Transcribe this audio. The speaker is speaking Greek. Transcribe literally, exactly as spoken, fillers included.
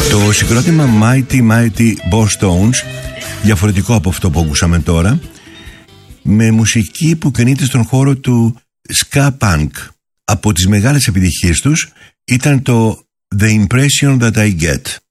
Το συγκρότημα Mighty Mighty Boss Tones, διαφορετικό από αυτό που ακούσαμε τώρα, με μουσική που κινείται στον χώρο του ska punk. Από τις μεγάλες επιτυχίες τους ήταν το The Impression That I Get.